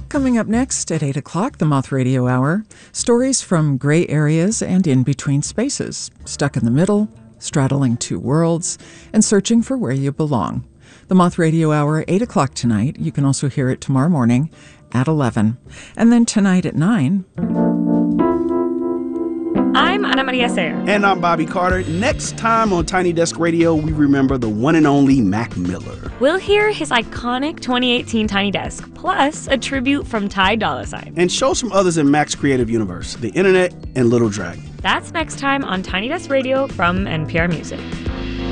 Coming up next at 8 o'clock, the Moth Radio Hour, stories from gray areas and in between spaces, stuck in the middle, straddling two worlds, and searching for where you belong. The Moth Radio Hour, 8 o'clock tonight. You can also hear it tomorrow morning at 11. And then tonight at 9... I'm Ana Maria Sayer. And I'm Bobby Carter. Next time on Tiny Desk Radio, we remember the one and only Mac Miller. We'll hear his iconic 2018 Tiny Desk, plus a tribute from Ty Dolla $ign. And shows from others in Mac's creative universe, the internet and Little Dragon. That's next time on Tiny Desk Radio from NPR Music.